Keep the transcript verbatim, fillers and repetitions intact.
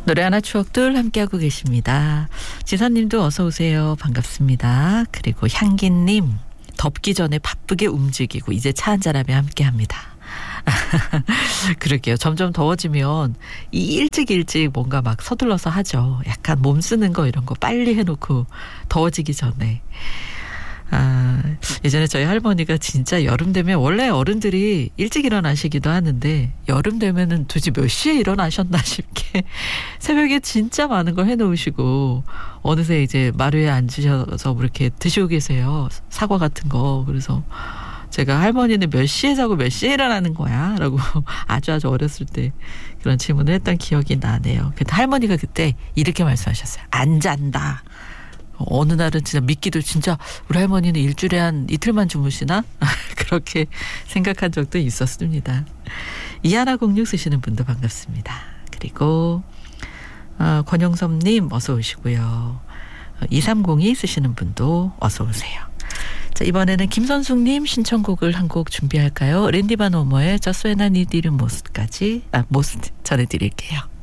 노래 하나 추억들 함께하고 계십니다. 지사님도 어서 오세요. 반갑습니다. 그리고 향기님 덥기 전에 바쁘게 움직이고 이제 차 한잔하며 함께합니다. 그러게요. 점점 더워지면 이 일찍 일찍 뭔가 막 서둘러서 하죠. 약간 몸 쓰는 거 이런 거 빨리 해놓고 더워지기 전에. 아, 예전에 저희 할머니가 진짜 여름 되면 원래 어른들이 일찍 일어나시기도 하는데 여름 되면은 도대체 몇 시에 일어나셨나 싶게 새벽에 진짜 많은 걸 해놓으시고 어느새 이제 마루에 앉으셔서 이렇게 드시고 계세요. 사과 같은 거. 그래서 제가 할머니는 몇 시에 자고 몇 시에 일어나는 거야? 라고 아주 아주 어렸을 때 그런 질문을 했던 기억이 나네요. 근데 할머니가 그때 이렇게 말씀하셨어요. 안 잔다. 어느 날은 진짜 믿기도 진짜 우리 할머니는 일주일에 한 이틀만 주무시나? 그렇게 생각한 적도 있었습니다. 이하나공육 쓰시는 분도 반갑습니다. 그리고 어, 권영섭님 어서 오시고요. 이삼공이 쓰시는 분도 어서 오세요. 자, 이번에는 김선숙님 신청곡을 한 곡 준비할까요? 랜디 바노머의 저스웨나 니디르 모스까지 아 모스 전해드릴게요.